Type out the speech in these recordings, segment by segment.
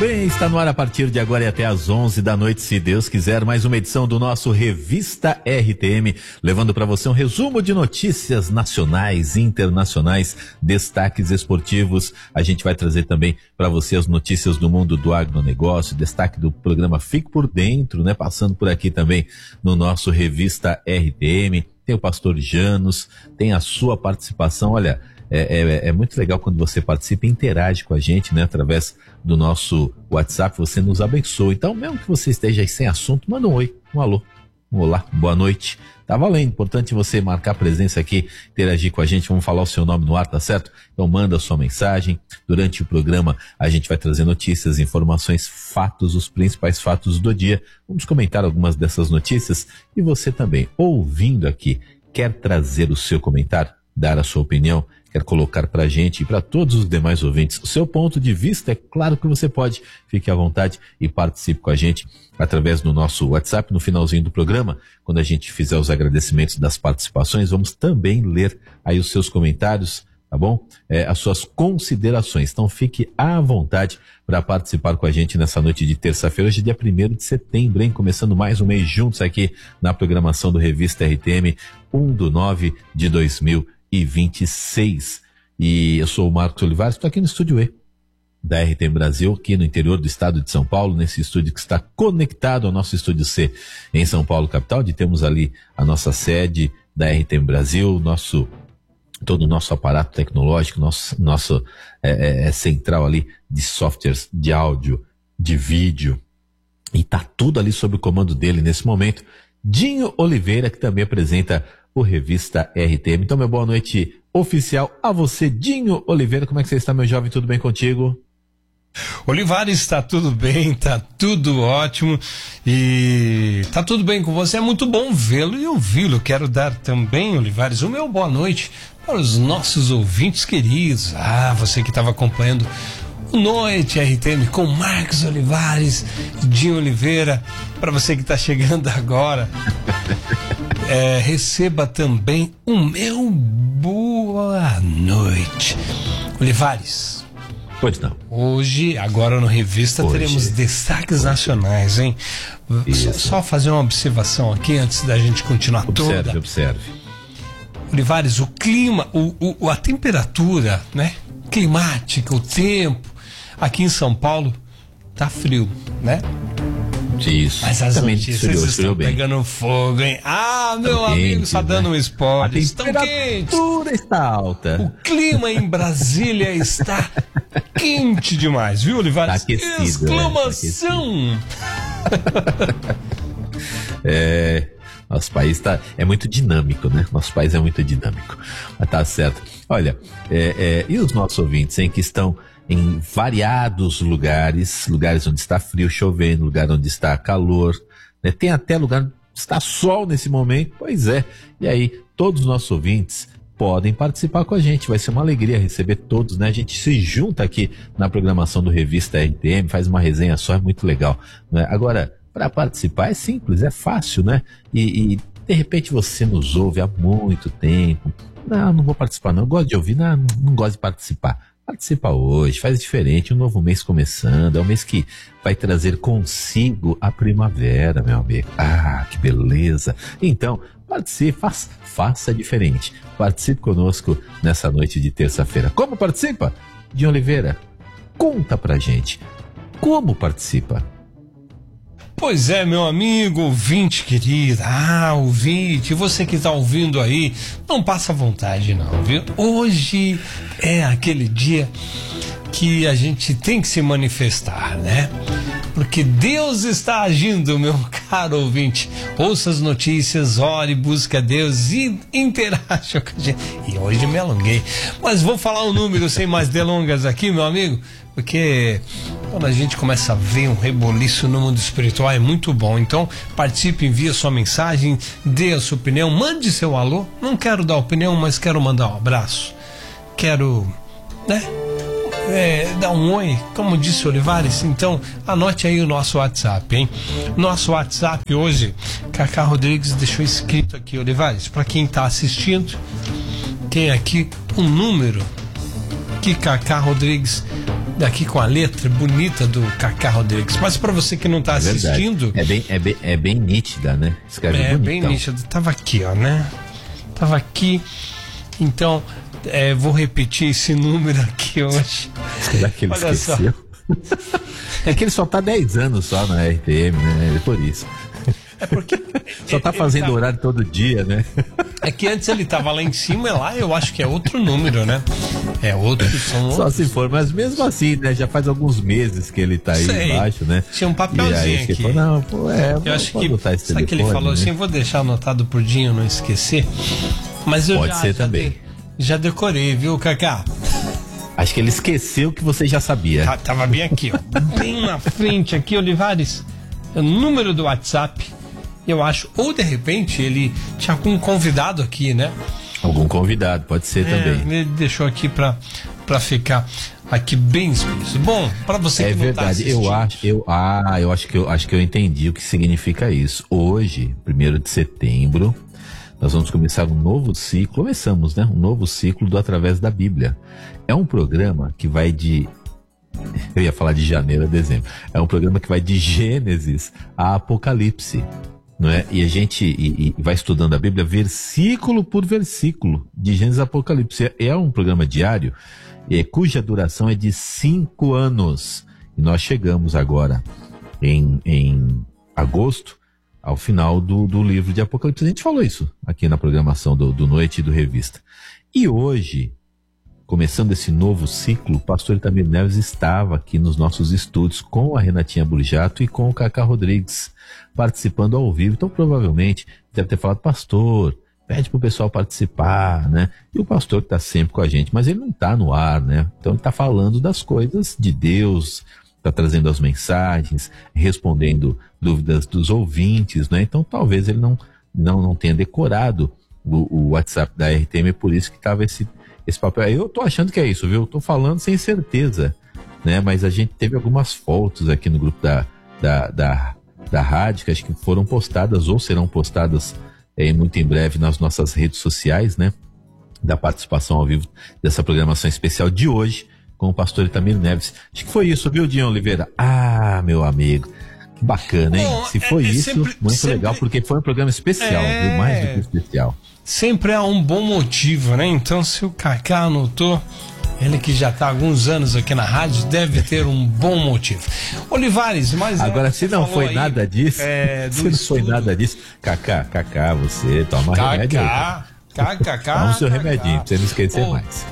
bem, está no ar a partir de agora e até às 11 da noite, se Deus quiser, mais uma edição do nosso Revista RTM, levando para você um resumo de notícias nacionais, internacionais, destaques esportivos. A gente vai trazer também para você as notícias do mundo do agronegócio, destaque do programa Fique por Dentro, né? Passando por aqui também no nosso Revista RTM, tem o Pastor Janos, tem a sua participação. Olha, é muito legal quando você participa e interage com a gente, né? Através do nosso WhatsApp, você nos abençoa. Então, mesmo que você esteja aí sem assunto, manda um oi, um alô, um olá, boa noite. Tá valendo, importante você marcar presença aqui, interagir com a gente, vamos falar o seu nome no ar, tá certo? Então manda a sua mensagem. Durante o programa a gente vai trazer notícias, informações, fatos, os principais fatos do dia. Vamos comentar algumas dessas notícias e você também, ouvindo aqui, quer trazer o seu comentário, dar a sua opinião, quer colocar pra gente e para todos os demais ouvintes o seu ponto de vista, é claro que você pode. Fique à vontade e participe com a gente através do nosso WhatsApp. No finalzinho do programa, quando a gente fizer os agradecimentos das participações, vamos também ler aí os seus comentários, tá bom? As suas considerações. Então fique à vontade para participar com a gente nessa noite de terça-feira, hoje dia 1º de setembro, hein? Começando mais um mês juntos aqui na programação do Revista RTM, 1/9/2026. E eu sou o Marcos Olivares, estou aqui no Estúdio E da RTM Brasil, aqui no interior do estado de São Paulo, nesse estúdio que está conectado ao nosso Estúdio C em São Paulo, capital, onde temos ali a nossa sede da RTM Brasil, todo o nosso aparato tecnológico, nosso central ali de softwares de áudio, de vídeo, e tá tudo ali sob o comando dele nesse momento, Dinho Oliveira, que também apresenta o Revista RTM. Então, meu boa noite oficial a você, Dinho Oliveira. Como é que você está, meu jovem? Tudo bem contigo? Olivares, está tudo bem, está tudo ótimo e está tudo bem com você. É muito bom vê-lo e ouvi-lo. Quero dar também, Olivares, o meu boa noite para os nossos ouvintes queridos. Você que estava acompanhando o Noite RTM com Marcos Olivares, Dinho Oliveira. Para você que está chegando agora, receba também o meu boa noite. Olivares, pois não. Hoje, agora no Revista, teremos destaques nacionais, hein? Só fazer uma observação aqui antes da gente continuar. Observe. Olivares, o clima, a temperatura, né? Climática, o tempo, aqui em São Paulo, tá frio, né? Isso. Mas as notícias estão pegando fogo, hein? Meu amigo, só dando um spoiler. A temperatura está alta. O clima em Brasília está quente demais, viu, Olivares? Tá aquecido. Exclamação! Nosso país é muito dinâmico, né? Nosso país é muito dinâmico. Mas tá certo. Olha, e os nossos ouvintes, hein, que estão em variados lugares onde está frio, chovendo, lugar onde está calor, né? Tem até lugar onde está sol nesse momento, pois é. E aí, todos os nossos ouvintes podem participar com a gente, vai ser uma alegria receber todos, né? A gente se junta aqui na programação do Revista RTM, faz uma resenha só, é muito legal, né? Agora, para participar é simples, é fácil, né? E de repente você nos ouve há muito tempo, não vou participar não, eu gosto de ouvir, não gosto de participar. Participa hoje, faz diferente, um novo mês começando, é um mês que vai trazer consigo a primavera, meu amigo. Que beleza! Então, participe, faça diferente. Participe conosco nessa noite de terça-feira. Como participa? Dinho Oliveira, conta pra gente. Como participa? Pois é, meu amigo, ouvinte querido, ouvinte, você que está ouvindo aí, não passa vontade não, viu? Hoje é aquele dia que a gente tem que se manifestar, né? Porque Deus está agindo, meu caro ouvinte. Ouça as notícias, ore, busque a Deus e interaja com a gente. E hoje me alonguei, mas vou falar um número sem mais delongas aqui, meu amigo, porque quando a gente começa a ver um reboliço no mundo espiritual é muito bom. Então participe, envie sua mensagem, dê a sua opinião, mande seu alô. Não quero dar opinião, mas quero mandar um abraço, quero, né, dar um oi, como disse Olivares. Então anote aí o nosso WhatsApp, hein? Nosso WhatsApp hoje, Cacá Rodrigues deixou escrito aqui, Olivares, para quem está assistindo, tem aqui um número que Cacá Rodrigues daqui com a letra bonita do Cacá Rodrigues. Mas para você que não tá assistindo... É bem nítida, né? Escreve bonitão. Bem nítida. Tava aqui, ó, né? Tava aqui. Então, vou repetir esse número aqui hoje. Será que ele esqueceu? É que ele só tá 10 anos só na RTM, né? É por isso. É porque... Só tá fazendo horário todo dia, né? É que antes ele tava lá em cima, e lá eu acho que é outro número, né? É outro, são Só se for, mas mesmo assim, né? Já faz alguns meses que ele tá aí embaixo, né? Tinha um papelzinho aqui. Falou, não, pô, eu acho que botar esse telefone, que ele falou, né? Assim, vou deixar anotado por Dinho não esquecer. Mas eu Pode ser também. Já decorei, viu, Cacá? Acho que ele esqueceu que você já sabia. Tava bem aqui, ó. Bem na frente aqui, Olivares. O número do WhatsApp, eu acho. Ou de repente ele tinha algum convidado aqui, né? Algum convidado, pode ser também. Ele deixou aqui pra ficar aqui bem explícito. Bom, pra você que não tá assistindo. Eu acho que eu entendi o que significa isso. Hoje, 1º de setembro, nós vamos começar um novo ciclo. Começamos, né? Um novo ciclo do Através da Bíblia. É um programa que vai de... Eu ia falar de janeiro a dezembro. É um programa que vai de Gênesis a Apocalipse, não é? E a gente vai estudando a Bíblia versículo por versículo, de Gênesis a Apocalipse. É um programa diário, cuja duração é de 5 anos. E nós chegamos agora, em agosto, ao final do livro de Apocalipse. A gente falou isso aqui na programação do Noite e do Revista. E hoje, começando esse novo ciclo, o pastor Itamir Neves estava aqui nos nossos estúdios com a Renatinha Burjato e com o Cacá Rodrigues, participando ao vivo. Então, provavelmente, deve ter falado, pastor, pede pro pessoal participar, né? E o pastor que está sempre com a gente, mas ele não está no ar, né? Então, ele está falando das coisas de Deus, está trazendo as mensagens, respondendo dúvidas dos ouvintes, né? Então, talvez ele não tenha decorado o WhatsApp da RTM, por isso que estava esse papel. Eu tô achando que é isso, viu? Tô falando sem certeza, né? Mas a gente teve algumas fotos aqui no grupo da rádio, que acho que foram postadas ou serão postadas muito em breve nas nossas redes sociais, né? Da participação ao vivo dessa programação especial de hoje com o pastor Itamir Neves. Acho que foi isso, viu, Dinho Oliveira? Ah, meu amigo, que bacana, hein? Bom, se foi isso, muito legal, porque foi um programa especial, viu? Mais do que especial. Sempre há um bom motivo, né? Então, se o Cacá anotou, ele que já está há alguns anos aqui na rádio, deve ter um bom motivo. Olivares, mas... Agora, se não foi aí, nada disso, se não foi nada disso, Cacá, você toma remédio aí. Cacá. Toma o seu remedinho, pra você não esquecer mais.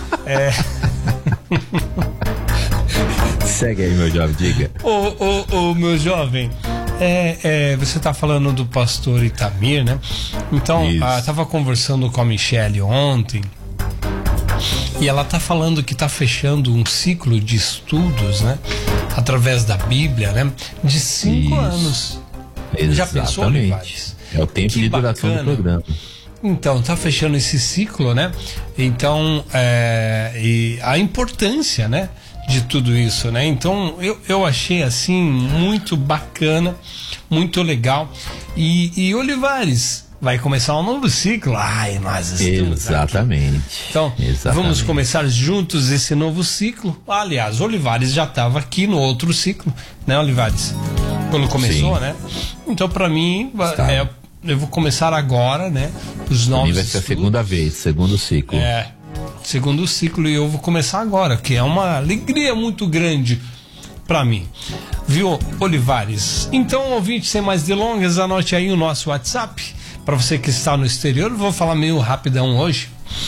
Segue aí, meu jovem, diga. Meu jovem... você está falando do pastor Itamir, né? Então, estava conversando com a Michele ontem e ela está falando que está fechando um ciclo de estudos, né? Através da Bíblia, né? De 5 anos. Exatamente. Já pensou, Olivares? É o tempo de duração do programa. Então, tá fechando esse ciclo, né? Então, e a importância, né? De tudo isso, né? Então eu achei assim muito bacana, muito legal. E Olivares, vai começar um novo ciclo. Ai, nós estamos exatamente aqui. Então, vamos começar juntos esse novo ciclo. Aliás, Olivares já estava aqui no outro ciclo, né, Olivares? Quando começou, né? Então, para mim, eu vou começar agora, né? Os novos vai ser a segunda vez, segundo ciclo. Segundo ciclo, e eu vou começar agora, que é uma alegria muito grande para mim, viu, Olivares? Então, ouvinte, sem mais delongas, anote aí o nosso WhatsApp para você que está no exterior. Eu vou falar meio rapidão hoje.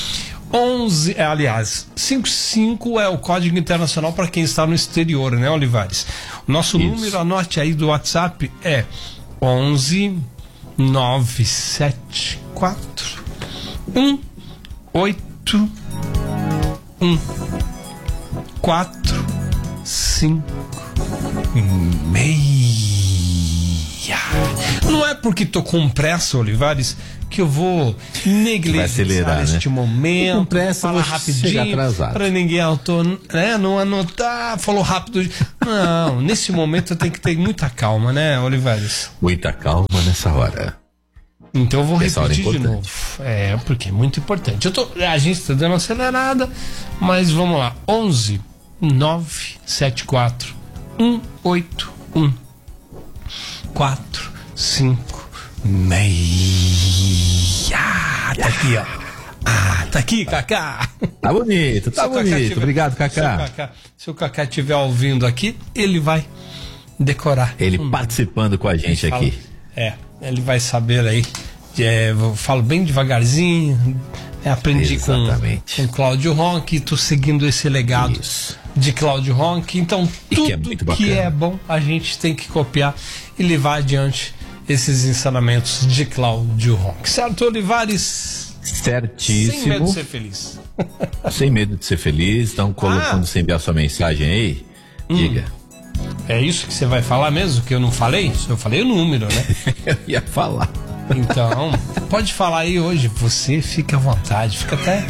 55 é o código internacional para quem está no exterior, né, Olivares? O nosso número, anote aí do WhatsApp, é 11 974 18 4 5 6. Não é porque tô com pressa, Olivares, que eu vou negligenciar este momento, com pressa, falar rapidinho para ninguém não anotar, falou rápido. Não, nesse momento eu tenho que ter muita calma, né, Olivares? Muita calma nessa hora. Então eu vou repetir de novo. Porque é muito importante. A gente está dando uma acelerada, mas vamos lá. 11 974 181 456. Tá aqui, ó. Tá aqui, Cacá. Tá bonito, tá bonito. Obrigado, Cacá. Se o Cacá estiver ouvindo aqui, ele vai decorar. Ele participando com a gente aqui. Ele vai saber aí. Eu falo bem devagarzinho. Aprendi com Cláudio Ronck, tô seguindo esse legado de Cláudio Ronck. Então, tudo que é bom, a gente tem que copiar e levar adiante esses ensinamentos de Cláudio Ronck. Certo, Olivares? Certíssimo. Sem medo de ser feliz. Sem medo de ser feliz. Então, quando você enviar sua mensagem aí, diga. É isso que você vai falar mesmo? Que eu não falei? Eu falei o número, né? Eu ia falar. Então, pode falar aí hoje. Você fica à vontade. Fica até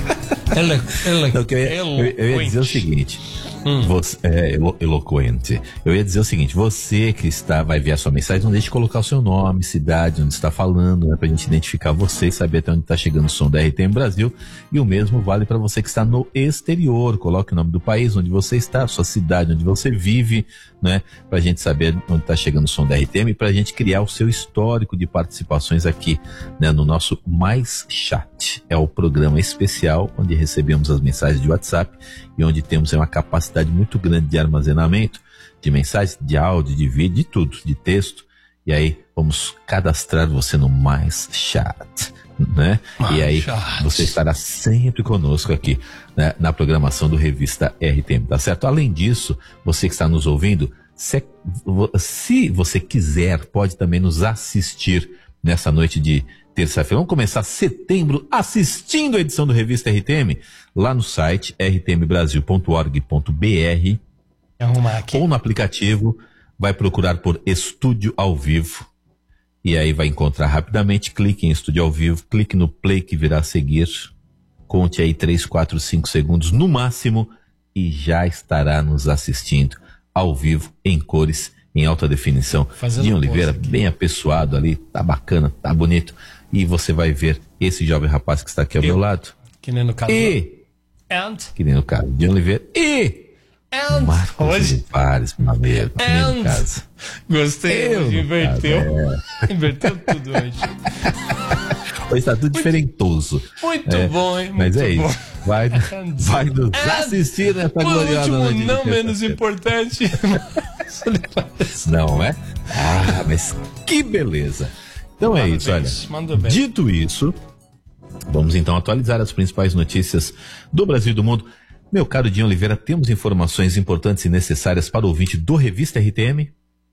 eu ia dizer o seguinte. Você, eloquente. Eu ia dizer o seguinte: você que vai ver a sua mensagem, não deixe de colocar o seu nome, cidade, onde está falando, né, pra gente identificar você e saber até onde está chegando o som da RTM Brasil. E o mesmo vale para você que está no exterior. Coloque o nome do país onde você está, a sua cidade onde você vive, né, pra gente saber onde está chegando o som da RTM e pra gente criar o seu histórico de participações aqui, né, no nosso Mais Chat. É o programa especial onde recebemos as mensagens de WhatsApp e onde temos uma capacidade muito grande de armazenamento de mensagens, de áudio, de vídeo, de tudo, de texto. E aí vamos cadastrar você no Mais Chat, né? E aí você estará sempre conosco aqui, né, na programação do Revista RTM, tá certo? Além disso, você que está nos ouvindo, se você quiser, pode também nos assistir nessa noite de terça-feira. Vamos começar setembro assistindo a edição do Revista RTM lá no site rtmbrasil.org.br ou no aplicativo, vai procurar por Estúdio ao Vivo e aí vai encontrar rapidamente, clique em Estúdio ao Vivo, clique no play que virá a seguir, conte aí 3, 4, 5 segundos no máximo e já estará nos assistindo ao vivo, em cores, em alta definição. Dinho Oliveira, bem apessoado ali, tá bacana, tá bonito. E você vai ver esse jovem rapaz que está aqui ao meu lado. Que nem no caso. Que nem no caso. Dinho Oliveira. Marcos Olivares, meu amigo. Que nem no caso. Gostei, hoje inverteu. Inverteu tudo hoje. Hoje está tudo diferentoso. Muito bom, hein? Mas é isso. Vai nos assistir nessa gloriosa noite. Não menos importante. Não é? Mas que beleza. Então é isso, olha. Dito isso, vamos então atualizar as principais notícias do Brasil e do mundo. Meu caro Dinho Oliveira, temos informações importantes e necessárias para o ouvinte do Revista RTM?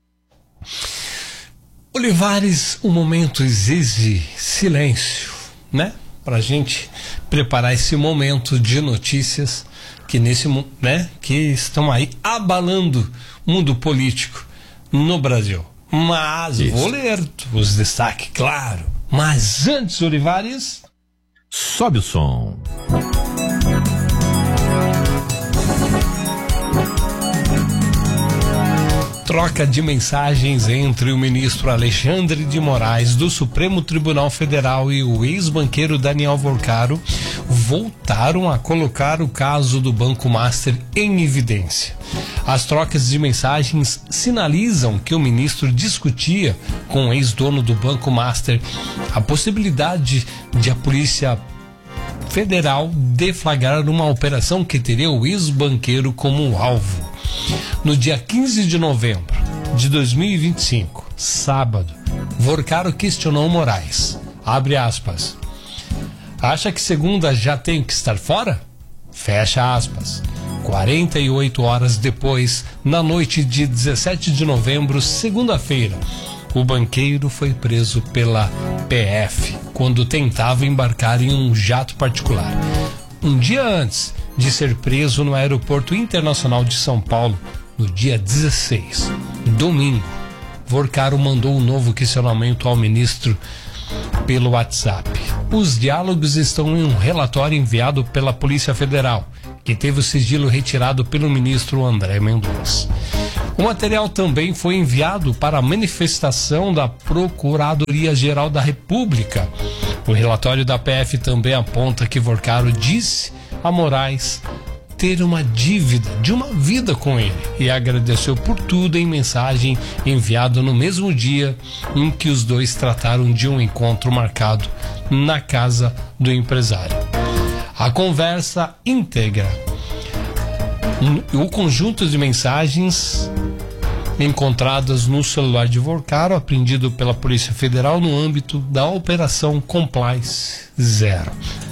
Olivares, o momento exige silêncio, né? Pra gente preparar esse momento de notícias que que estão aí abalando o mundo político no Brasil. Mas vou ler os destaques, claro. Mas antes, Olivares, sobe o som. Troca de mensagens entre o ministro Alexandre de Moraes do Supremo Tribunal Federal e o ex-banqueiro Daniel Vorcaro voltaram a colocar o caso do Banco Master em evidência. As trocas de mensagens sinalizam que o ministro discutia com o ex-dono do Banco Master a possibilidade de a Polícia Federal deflagrar uma operação que teria o ex-banqueiro como alvo. No dia 15 de novembro de 2025, sábado, Vorcaro questionou Moraes. Abre aspas. Acha que segunda já tem que estar fora? Fecha aspas. 48 horas depois, na noite de 17 de novembro, segunda-feira, o banqueiro foi preso pela PF quando tentava embarcar em um jato particular. Um dia antes de ser preso no Aeroporto Internacional de São Paulo, no dia 16, domingo, Vorcaro mandou um novo questionamento ao ministro pelo WhatsApp. Os diálogos estão em um relatório enviado pela Polícia Federal, que teve o sigilo retirado pelo ministro André Mendonça. O material também foi enviado para a manifestação da Procuradoria-Geral da República. O relatório da PF também aponta que Vorcaro disse a Moraes ter uma dívida de uma vida com ele e agradeceu por tudo em mensagem enviada no mesmo dia em que os dois trataram de um encontro marcado na casa do empresário. A conversa íntegra, o conjunto de mensagens encontradas no celular de Vorcaro, apreendido pela Polícia Federal no âmbito da Operação Compliance Zero.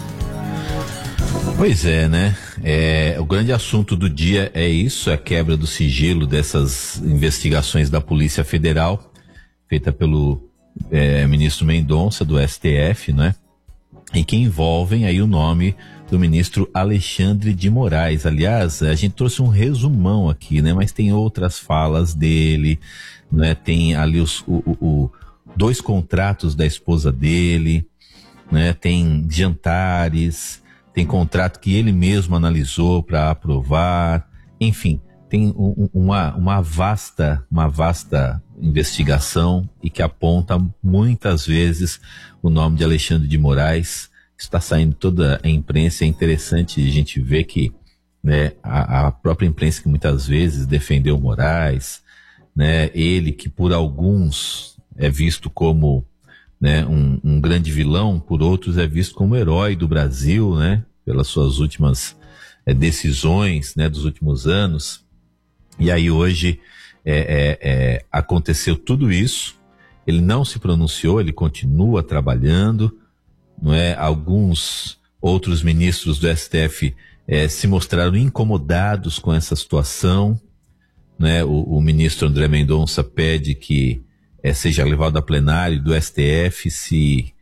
Pois é, né? O grande assunto do dia é isso, a quebra do sigilo dessas investigações da Polícia Federal, feita pelo ministro Mendonça, do STF, né? E que envolvem aí o nome do ministro Alexandre de Moraes. Aliás, a gente trouxe um resumão aqui, né? Mas tem outras falas dele, né? Tem ali dois contratos da esposa dele, né? Tem jantares, tem contrato que ele mesmo analisou para aprovar, enfim, tem uma vasta investigação e que aponta muitas vezes o nome de Alexandre de Moraes. Está saindo toda a imprensa. É interessante a gente ver que, né, a própria imprensa que muitas vezes defendeu Moraes, né, ele que por alguns é visto como, né, um grande vilão, por outros é visto como herói do Brasil, né, pelas suas últimas decisões, né, dos últimos anos. E aí hoje aconteceu tudo isso, ele não se pronunciou, ele continua trabalhando, não é? Alguns outros ministros do STF se mostraram incomodados com essa situação, né? O ministro André Mendonça pede que seja levado a plenário do STF se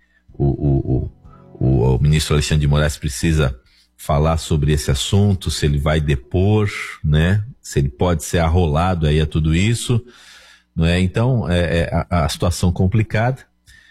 o ministro Alexandre de Moraes precisa falar sobre esse assunto, se ele vai depor, né? Se ele pode ser arrolado aí a tudo isso, não é? Então, a situação complicada.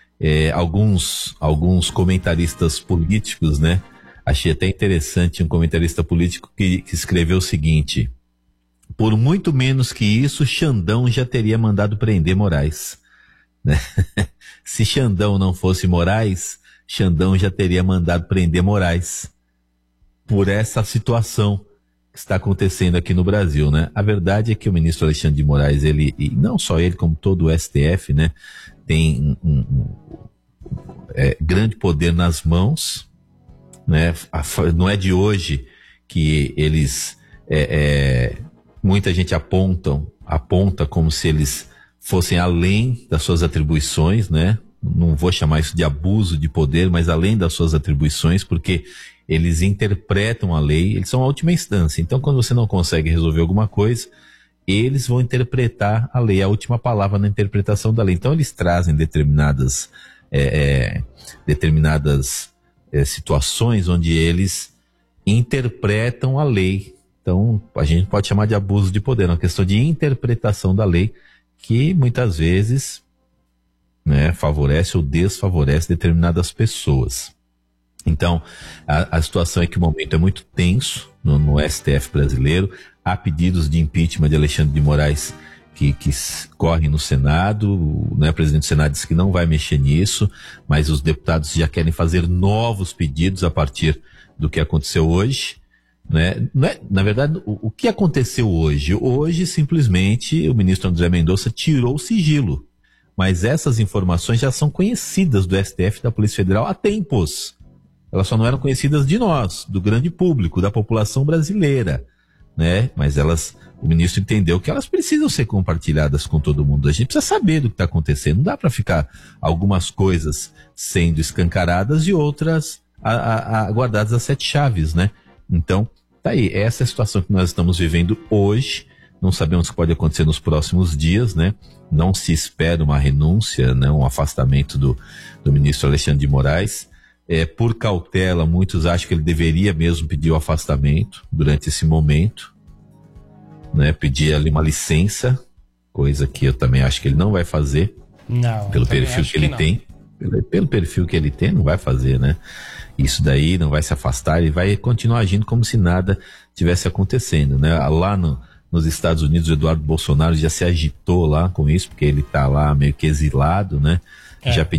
Alguns comentaristas políticos, né? Achei até interessante um comentarista político que escreveu o seguinte: por muito menos que isso, Xandão já teria mandado prender Moraes, né? Se Xandão não fosse Moraes, Xandão já teria mandado prender Moraes por essa situação que está acontecendo aqui no Brasil, né? A verdade é que o ministro Alexandre de Moraes, ele, e não só ele, como todo o STF, né, tem grande poder nas mãos, né? Não é de hoje que eles, muita gente aponta como se eles fossem além das suas atribuições, né? Não vou chamar isso de abuso de poder, mas além das suas atribuições, porque eles interpretam a lei, eles são a última instância. Então, quando você não consegue resolver alguma coisa, eles vão interpretar a lei, a última palavra na interpretação da lei. Então, eles trazem determinadas situações onde eles interpretam a lei. Então, a gente pode chamar de abuso de poder, é uma questão de interpretação da lei que muitas vezes, né, favorece ou desfavorece determinadas pessoas. Então, a situação é que o momento é muito tenso no STF brasileiro. Há pedidos de impeachment de Alexandre de Moraes que correm no Senado, né? O presidente do Senado disse que não vai mexer nisso, mas os deputados já querem fazer novos pedidos a partir do que aconteceu hoje, né? Na verdade, o que aconteceu hoje? Hoje, simplesmente, o ministro André Mendonça tirou o sigilo, mas essas informações já são conhecidas do STF e da Polícia Federal há tempos. Elas só não eram conhecidas de nós, do grande público, da população brasileira, né? Mas o ministro entendeu que elas precisam ser compartilhadas com todo mundo. A gente precisa saber do que está acontecendo. Não dá para ficar algumas coisas sendo escancaradas e outras guardadas a sete chaves, né? Então, tá aí. Essa é a situação que nós estamos vivendo hoje. Não sabemos o que pode acontecer nos próximos dias, né? Não se espera uma renúncia, né? Um afastamento do ministro Alexandre de Moraes. Por cautela, muitos acham que ele deveria mesmo pedir o afastamento durante esse momento, né? Pedir ali uma licença, coisa que eu também acho que ele não vai fazer. Não. Pelo perfil que ele tem. Pelo perfil que ele tem, não vai fazer, né? Isso daí, não vai se afastar, ele vai continuar agindo como se nada tivesse acontecendo, né? Lá nos Estados Unidos, o Eduardo Bolsonaro já se agitou lá com isso, porque ele tá lá meio que exilado, né? Já pediu